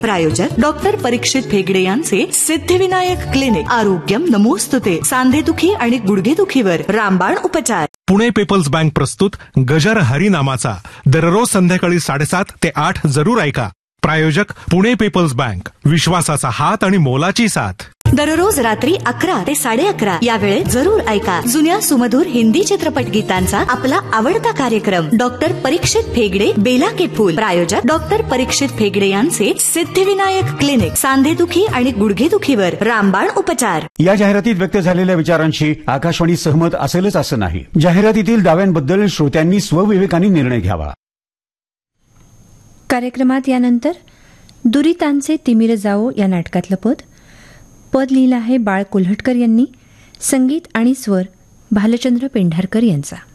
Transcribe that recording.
प्रायोजक डॉक्टर परीक्षित भेगडे यांचे सिद्धिविनायक क्लिनिक. आरोग्यम नमोस्तुते. सांधेदुखी आणि गुडघेदुखीवर रामबाण उपचार. पुणे पीपल्स बँक प्रस्तुत गजर हरिनामाचा दररोज संध्याकाळी 7:30 ते 8 जरूर ऐका. प्रायोजक पुणे पीपल्स बँक. विश्वासाचा हात आणि मोलाची साथ. दररोज रात्री 11 ते 11:30 या वेळेत जरूर ऐका जुन्या सुमधुर हिंदी चित्रपट गीतांचा आपला आवडता कार्यक्रम डॉक्टर परीक्षित भेगडे बेला के फूल. प्रायोजक डॉक्टर परीक्षित भेगडे यांचे सिद्धिविनायक क्लिनिक. सांधेदुखी आणि गुडघेदुखीवर रामबाण उपचार. या जाहिरातीत व्यक्त झालेल्या विचारांशी आकाशवाणी सहमत असेलच असं नाही. जाहिरातीतील दाव्यांबद्दल श्रोत्यांनी स्वविवेकाने निर्णय घ्यावा. कार्यक्रमात यानंतर दुरितांचे तिमिर जाओ या नाटकातलं पद लिहिलं आहे बाळ कोल्हटकर यांनी. संगीत आणि स्वर भालचंद्र पेंढारकर यांचा.